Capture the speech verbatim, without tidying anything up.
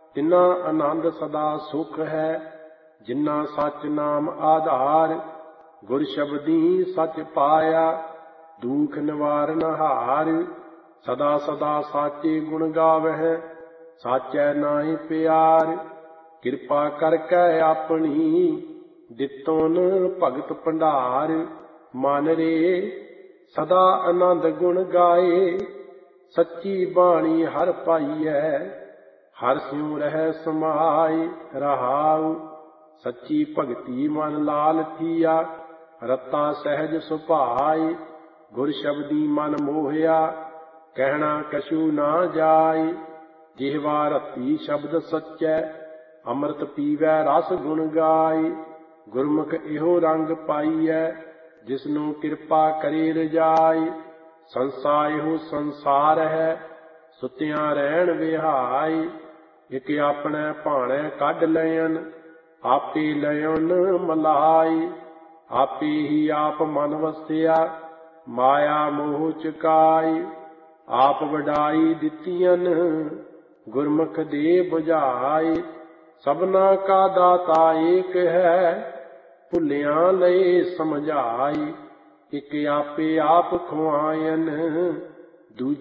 तिना आनंद सदा सुख है। जिन्ना सच नाम आधार, गुर शब्दी सच पाया, दुख निवारण हार। सदा सदा साचे गुण गावह, साचै नाहि प्यार। किरपा करकै अपनी, दितोन भगत भंडार। मन रे सदा आनंद गुण गाए, सच्ची बाणी हर पाईਐ। हर स्यों रह समाए रहाउ, सच्ची भगति मन लाल थीया। रता सहज सुभाए, गुर शब्दी मन मोहिया। कहना कछु ना जाए, जिहवा रती शब्द सच्चै। अमृत पीवै रस गुण गाए, गुरमुख इहो रंग पाईਐ। जिसनु किरपा करे रजाए, संसार इहो संसार है। सुत्यां रहन विहाए, इक अपने भाणे कढ लयन। आपे लयन मलाए, आपे ही आप मन वसिया। माया मोह चुकाए, आप वडाई दितियन। गुरमुख दे बुझाए, सबना का दाता एक है। भुलियां लए समझाए, इक आपे आप खुआयन।